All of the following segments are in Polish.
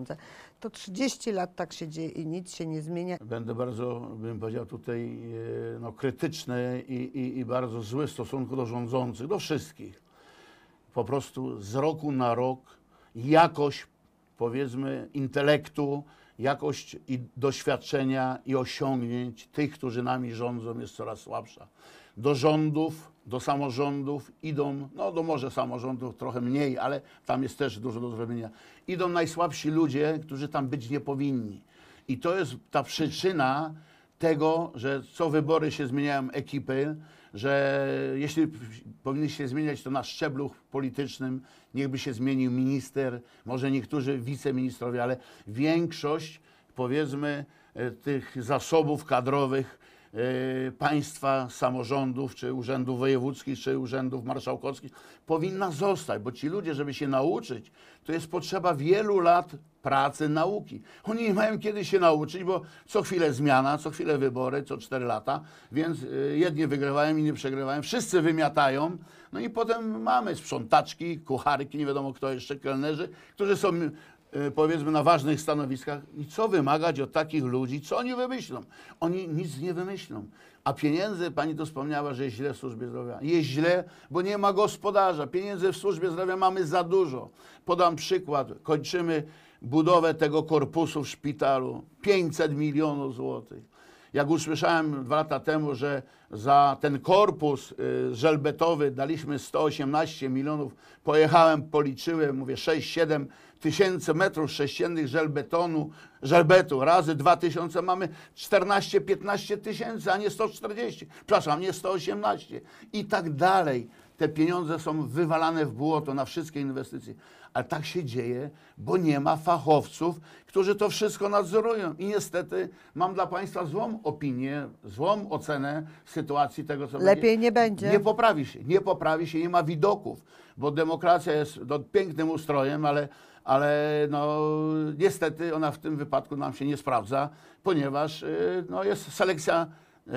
pieniądze. To 30 lat tak się dzieje i nic się nie zmienia. Będę bardzo, bym powiedział tutaj, no, krytyczny i bardzo zły w stosunku do rządzących, do wszystkich. Po prostu z roku na rok jakość, powiedzmy, intelektu, jakość i doświadczenia i osiągnięć tych, którzy nami rządzą, jest coraz słabsza. Do rządów, do samorządów idą, no do może samorządów trochę mniej, ale tam jest też dużo do zrobienia. Idą najsłabsi ludzie, którzy tam być nie powinni. I to jest ta przyczyna tego, że co wybory się zmieniają ekipy, że jeśli powinny się zmieniać, to na szczeblu politycznym, niechby się zmienił minister, może niektórzy wiceministrowie, ale większość, powiedzmy, tych zasobów kadrowych państwa, samorządów, czy urzędów wojewódzkich, czy urzędów marszałkowskich powinna zostać, bo ci ludzie, żeby się nauczyć, to jest potrzeba wielu lat pracy, nauki. Oni nie mają kiedy się nauczyć, bo co chwilę zmiana, co chwilę wybory, co 4 lata, więc jedni wygrywają, inni przegrywają, wszyscy wymiatają, no i potem mamy sprzątaczki, kucharki, nie wiadomo kto jeszcze, kelnerzy, którzy są, powiedzmy, na ważnych stanowiskach. I co wymagać od takich ludzi? Co oni wymyślą? Oni nic nie wymyślą. A pieniędzy, pani to wspomniała, że jest źle w służbie zdrowia. Jest źle, bo nie ma gospodarza. Pieniędzy w służbie zdrowia mamy za dużo. Podam przykład. Kończymy budowę tego korpusu w szpitalu. 500 milionów złotych. Jak usłyszałem 2 lata temu, że za ten korpus żelbetowy daliśmy 118 milionów, pojechałem, policzyłem, mówię 6-7 tysięcy metrów sześciennych żelbetu, razy 2000 mamy 14-15 tysięcy, a nie 140, przepraszam, nie 118 i tak dalej. Te pieniądze są wywalane w błoto na wszystkie inwestycje. Ale tak się dzieje, bo nie ma fachowców, którzy to wszystko nadzorują. I niestety mam dla państwa złą opinię, złą ocenę sytuacji tego, co Lepiej nie będzie. Nie poprawi się, nie ma widoków, bo demokracja jest pięknym ustrojem, ale no, niestety ona w tym wypadku nam się nie sprawdza, ponieważ no, jest selekcja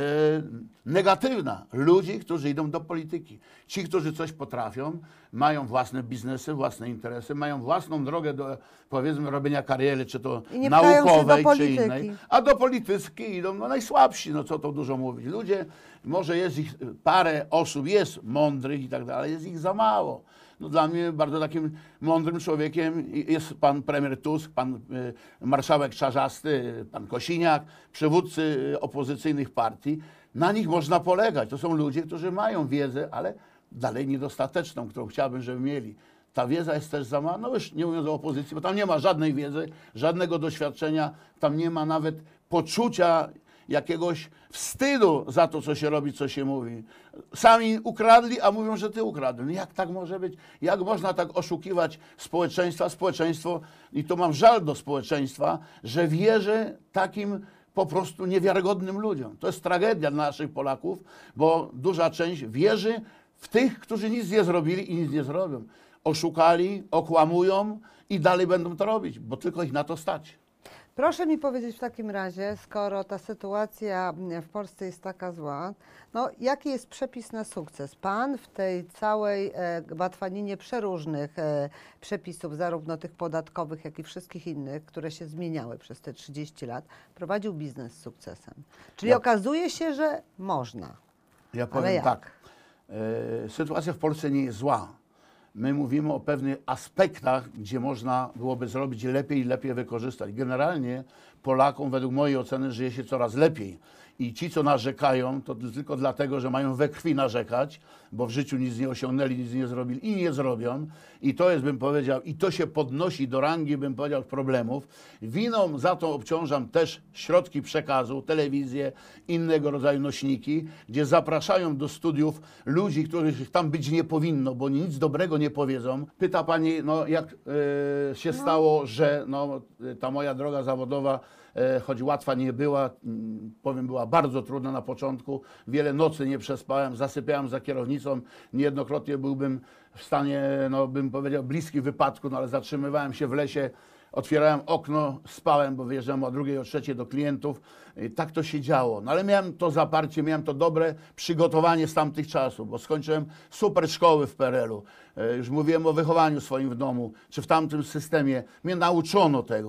negatywna ludzi, którzy idą do polityki. Ci, którzy coś potrafią, mają własne biznesy, własne interesy, mają własną drogę do, powiedzmy, robienia kariery, czy to naukowej, czy innej. A do polityki idą no, najsłabsi, no co to dużo mówić. Ludzie, może jest ich parę osób, jest mądrych i tak dalej, ale jest ich za mało. No, dla mnie bardzo takim mądrym człowiekiem jest pan premier Tusk, pan marszałek Czarzasty, pan Kosiniak, przywódcy opozycyjnych partii. Na nich można polegać. To są ludzie, którzy mają wiedzę, ale dalej niedostateczną, którą chciałbym, żeby mieli. Ta wiedza jest też za mała, no już nie mówiąc o opozycji, bo tam nie ma żadnej wiedzy, żadnego doświadczenia, tam nie ma nawet poczucia jakiegoś wstydu za to, co się robi, co się mówi. Sami ukradli, a mówią, że ty ukradłeś. No jak tak może być? Jak można tak oszukiwać społeczeństwa? Społeczeństwo, i to mam żal do społeczeństwa, że wierzy takim po prostu niewiarygodnym ludziom. To jest tragedia dla naszych Polaków, bo duża część wierzy w tych, którzy nic nie zrobili i nic nie zrobią. Oszukali, okłamują i dalej będą to robić, bo tylko ich na to stać. Proszę mi powiedzieć w takim razie, skoro ta sytuacja w Polsce jest taka zła, no jaki jest przepis na sukces? Pan w tej całej batwaninie przeróżnych przepisów, zarówno tych podatkowych, jak i wszystkich innych, które się zmieniały przez te 30 lat, prowadził biznes z sukcesem. Czyli okazuje się, że można. Ja powiem tak, sytuacja w Polsce nie jest zła. My mówimy o pewnych aspektach, gdzie można byłoby zrobić lepiej i lepiej wykorzystać. Generalnie Polakom, według mojej oceny, żyje się coraz lepiej. I ci, co narzekają, to tylko dlatego, że mają we krwi narzekać, bo w życiu nic nie osiągnęli, nic nie zrobili i nie zrobią. I to jest, bym powiedział, i to się podnosi do rangi, bym powiedział, problemów. Winą za to obciążam też środki przekazu, telewizję, innego rodzaju nośniki, gdzie zapraszają do studiów ludzi, których tam być nie powinno, bo nic dobrego nie powiedzą. Pyta pani, no jak się stało, że no, ta moja droga zawodowa, choć łatwa nie była, powiem, była bardzo trudna na początku. Wiele nocy nie przespałem, zasypiałem za kierownicą. Niejednokrotnie byłbym w stanie, no bym powiedział, bliski wypadku, no ale zatrzymywałem się w lesie, otwierałem okno, spałem, bo wyjeżdżałem o 2, o 3 do klientów. I tak to się działo. No ale miałem to zaparcie, miałem to dobre przygotowanie z tamtych czasów, bo skończyłem super szkoły w PRL-u. Już mówiłem o wychowaniu swoim w domu, czy w tamtym systemie. Mnie nauczono tego.